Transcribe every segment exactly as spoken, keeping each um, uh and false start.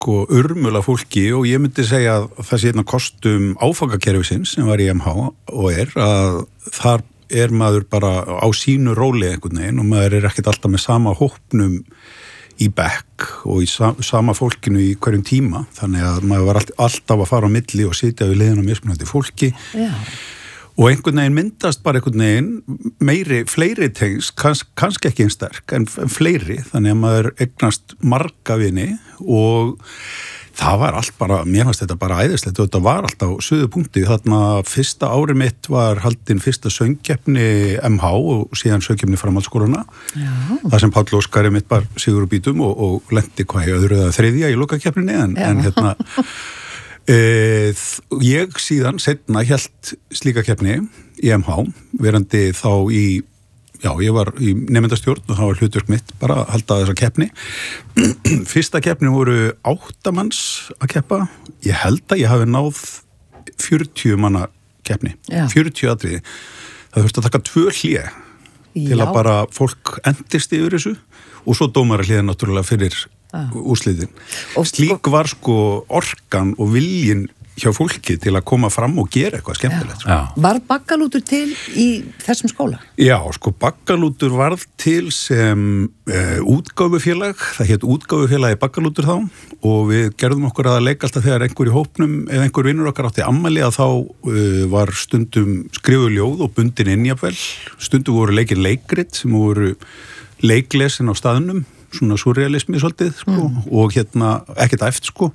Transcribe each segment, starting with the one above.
sko urmula fólki og ég myndi segja að það sé einn að kostum áfangakerfisins sem var í M H og er að þar er maður bara á sínu róli einhvern veginn og maður er ekkert alltaf með sama hópnum í bekk og í sama fólkinu í hverjum tíma, þannig að maður var alltaf að fara á milli og sitja við liðin á mismunandi fólki. Já. Og einhvern veginn myndast bara einhvern veginn meiri, fleiri tengs, kans, kannski ekki einn sterk, en fleiri, þannig að maður eignast marga vini og það var allt bara, mér fannst þetta bara æðislegt og þetta var alltaf suðupunkti, þarna fyrsta ári mitt var haldin fyrsta söngkeppni M H og síðan söngkeppni framhaldsskólana. Það sem Páll Óskari mitt var sigur úr bítum og, og lendi hvað í öðru eða þriðja í lokakeppninni en, en hérna e, ég síðan setna hélt slíka keppni í M H, verandi þá í Já, ég var í nemendastjórn og það var hlutverk mitt bara að halda þessa keppni. Fyrsta keppni voru áttamanns að keppa. Ég held að ég hafi náð fjörutíu manna keppni. Já. fjörutíu atriði. Það þurfti að taka tvö hlé til að bara fólk endist yfir þessu og svo dómara hliðin náttúrulega fyrir ah. úrslitin. Slík var sko orkan og viljin hjá fólki til að koma fram og gera eitthvað skemmtilegt. Já. Var Baggalútur til í þessum skóla? Já, sko Baggalútur varð til sem uh, útgáfufélag, það hét útgáfufélagi Baggalútur þá og við gerðum okkur að leika alltaf þegar einhver í hópnum eða einhver vinnur okkar átti ammæli að þá uh, var stundum skrifuð ljóð og bundin inn jafnvel, stundum voru leikir leikrit sem voru leiklesin á staðnum, svona surrealismi svolítið sko, mm. og hérna ekkert æft sko.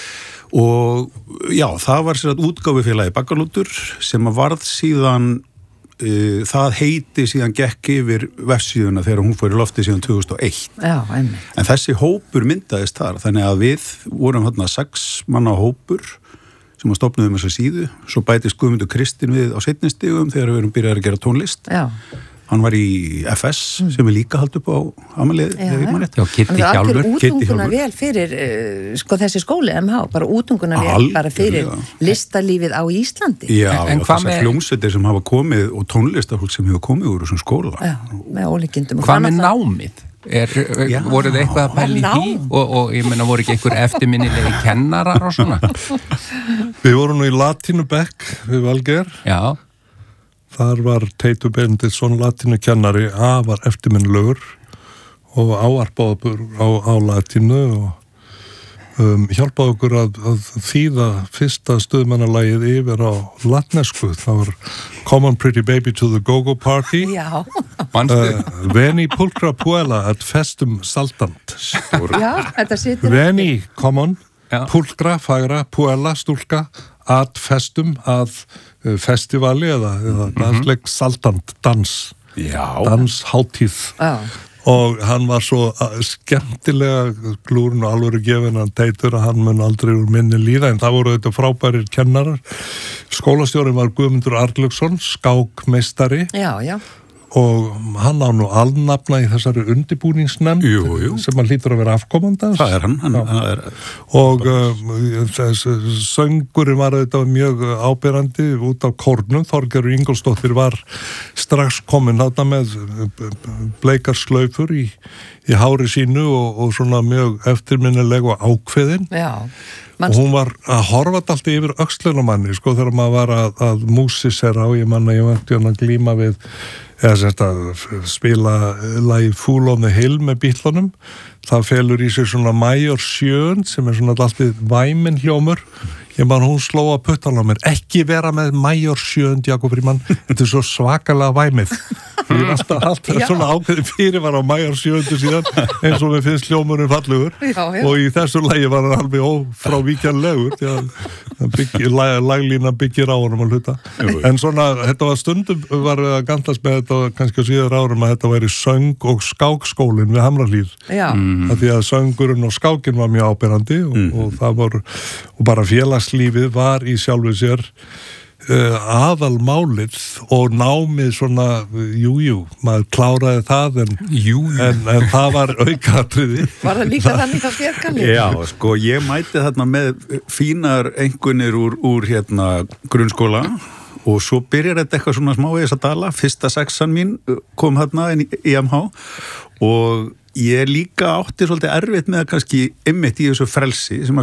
Og já, það var sér að útgáfufélagi Baggalútur sem að varð síðan, uh, það heiti síðan gekk yfir vefsíðuna þegar hún fór í lofti síðan tvö þúsund og eitt. Já, einmitt. En þessi hópur myndaðist þar, þannig að við vorum þarna sex manna hópur sem að stofnuðum þessa síðu, svo bætist Guðmundur Kristinn við á seinni stigum þegar við erum byrjað að gera tónlist. Já. Hann var í F S mm. sem við líka haldum upp á amalið, ef ég maður rétt. Já, Kitty Hjálmur. Það var útunguna vel fyrir uh, sko þessi skóli M H, bara útunguna vel Algjörlega. Bara fyrir listalífið á Íslandi. Já, en, en og þessar með... hljómsveitir sem hafa komið og tónlistafólk sem hefur komið úr þessum skóla. Já, með ólíkindum. Hvað með námið? Er, Já, voru þið eitthvað að pæla í því? Og, og ég meina, voru ekki einhver eftirminnilegi kennarar og svona? Við vorum nú í latínubekk við Valgeir. Já. Þar var Teitur Benediktsson latínukennari, afar eftirminnilegur og áarpaði á, á latínu og um, hjálpaði okkur að, að þýða fyrsta stuðmannalagið yfir á latnesku. Það var Come on Pretty Baby to the Go-Go Party. Já. Uh, Veni pulcra puella at festum saltant. Já, þetta situr. Veni, come on, Já. Pulcra, fagra, puella, stúlka, at festum, að festivali eða, eða mm-hmm. dansleik saltant, dans. Já. Danshátíð. Já. Og hann var svo skemmtilega glúrin og alvöru gefin hann Teitur að hann mun aldrei úr minni líða, en það voru þetta frábærir kennarar. Skólastjórinn var Guðmundur Arnlaugsson, skákmeistari. Já, já. Og hann á nú alnafna í þessari undirbúningsnefnd jú, jú. sem hann hlýtur að vera afkomandans. Það er hann. hann, hann er... Og uh, þess, söngurinn var þetta mjög áberandi út af kórnum. Þorgerður Ingólfsdóttir var strax komin þarna með bleikar slaufur í, í hári sínu og, og svona mjög eftirminnileg og ákveðin. Já. Og hún var að horfa alltaf yfir öxlunumanni, sko, þegar maður var að, að músisera og ég manna, ég vant að glíma við eða sérst að spila lagi Fool on the Hill með Beatlunum. Það felur í sig svona Major sjö sem er svona alltaf væminn hljómur. Ég man hún sló að puttan á mér, ekki vera með Major sjö, Jakob Frímann, þetta er svo svakalega væmið. Ég er alltaf, alltaf svona ákveðið fyrir var á Major sjö síðan, eins og við finnst hljómurinn fallegur. Já, já. Og í þessu lagi var hann alveg ófrávíkjanlegur, því að byggir, lag, laglína byggir á honum að hluta. Jú. En svona, þetta var stundum var að gantast með þetta, kannski á síðar árum að þetta væri söng- og skákskólinn við Hamrahlíð. Já. Mm. Því að söngurinn og skákinn var mjög áberandi og, mm. og það var, og bara félagslífið var í sjálfu sér Uh, aðalmálið og námið svona, jújú, jú, maður kláraði það en, jú, jú. en, en það var aukatriði. Var það líka þannig að fjarkalli? Já, sko, ég mæti þarna með fínar einkunnir úr, úr hérna grunnskóla og svo byrjar þetta eitthvað svona smá í þess að dala. Fyrsta sexan mín kom þarna í, í M H og ég líka átti svolítið erfitt með að kannski einmitt í þessu frelsi sem að